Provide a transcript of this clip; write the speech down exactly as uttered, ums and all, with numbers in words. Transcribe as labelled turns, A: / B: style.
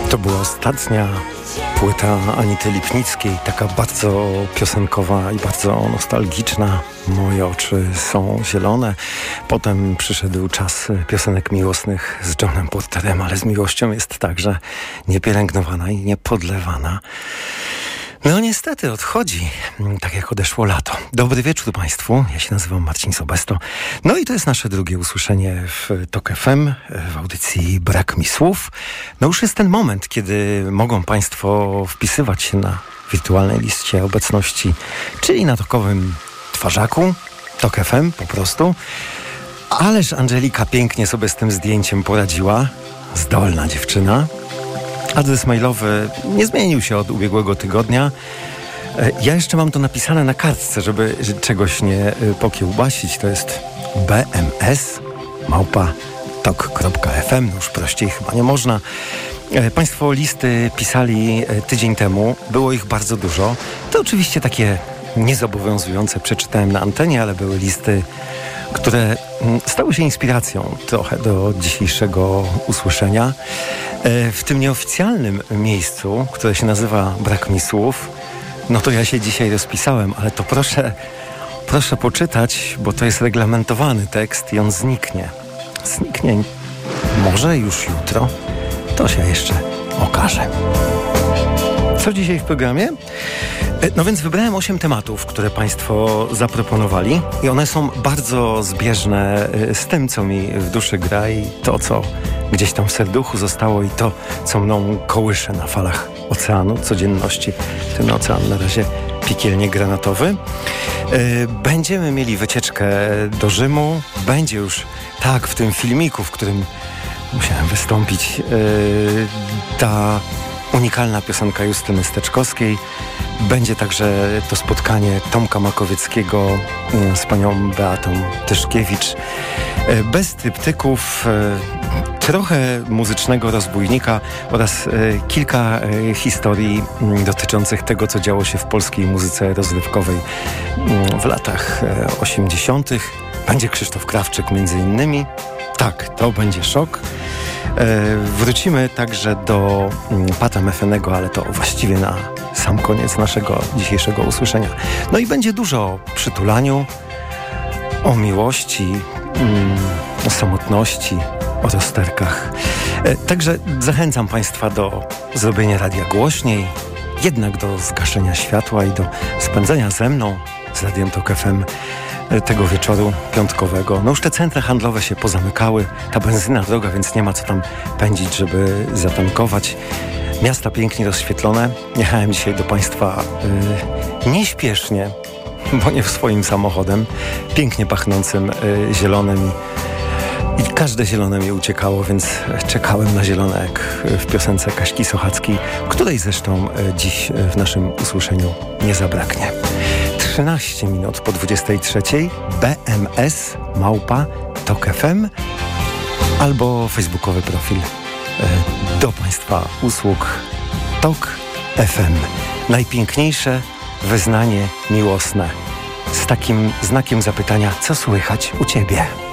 A: To była ostatnia płyta Anity Lipnickiej, taka bardzo piosenkowa i bardzo nostalgiczna. Moje oczy są zielone. Potem przyszedł czas piosenek miłosnych z Johnem Porterem, ale z miłością jest także niepielęgnowana i niepodlewana. No niestety odchodzi, tak jak odeszło lato. Dobry wieczór Państwu, ja się nazywam Marcin Sobesto. No i to jest nasze drugie usłyszenie w Tok F M, w audycji Brak mi słów. No już jest ten moment, kiedy mogą Państwo wpisywać się na wirtualnej liście obecności, czyli na tokowym twarzaku, Tok F M po prostu. Ależ Angelika pięknie sobie z tym zdjęciem poradziła, zdolna dziewczyna. Adres mailowy nie zmienił się od ubiegłego tygodnia. Ja jeszcze mam to napisane na kartce, żeby czegoś nie pokiełbasić. To jest b m s małpa tok kropka f m. No już prościej chyba nie można. Państwo listy pisali tydzień temu. Było ich bardzo dużo. To oczywiście takie niezobowiązujące przeczytałem na antenie, ale były listy, które stały się inspiracją trochę do dzisiejszego usłyszenia. W tym nieoficjalnym miejscu, które się nazywa Brak mi słów, no to ja się dzisiaj rozpisałem, ale to proszę, proszę poczytać, bo to jest reglamentowany tekst i on zniknie. Zniknie może już jutro, to się jeszcze okaże. Co dzisiaj w programie? No więc wybrałem osiem tematów, które Państwo zaproponowali i one są bardzo zbieżne z tym, co mi w duszy gra i to, co gdzieś tam w serduchu zostało i to, co mną kołysze na falach oceanu, codzienności. Ten ocean na razie piekielnie granatowy. Będziemy mieli wycieczkę do Rzymu. Będzie już tak w tym filmiku, w którym musiałem wystąpić, ta unikalna piosenka Justyny Steczkowskiej. Będzie także to spotkanie Tomka Makowieckiego z panią Beatą Tyszkiewicz. Bez tryptyków, trochę muzycznego rozbójnika oraz kilka historii dotyczących tego, co działo się w polskiej muzyce rozrywkowej w latach osiemdziesiątych. Będzie Krzysztof Krawczyk między innymi. Tak, to będzie szok. Wrócimy także do Pata Methenego, ale to właściwie na sam koniec naszego dzisiejszego usłyszenia. No i będzie dużo o przytulaniu, o miłości, o samotności, o rozterkach. Także zachęcam Państwa do zrobienia radia głośniej, jednak do zgaszenia światła i do spędzenia ze mną, z Radiem Tok F M, tego wieczoru piątkowego. No już te centra handlowe się pozamykały, ta benzyna droga, więc nie ma co tam pędzić, żeby zatankować. Miasta pięknie rozświetlone. Jechałem dzisiaj do Państwa yy, nieśpiesznie, bo nie swoim samochodem, pięknie pachnącym yy, zielonym i, i każde zielone mi uciekało, więc czekałem na zielone jak w piosence Kaśki Sochackiej, której zresztą yy, dziś yy, w naszym usłyszeniu nie zabraknie. trzynaście minut po dwudziestej trzeciej, b m s małpa tok f m albo facebookowy profil e, do Państwa usług Tok F M. Najpiękniejsze wyznanie miłosne z takim znakiem zapytania, co słychać u Ciebie?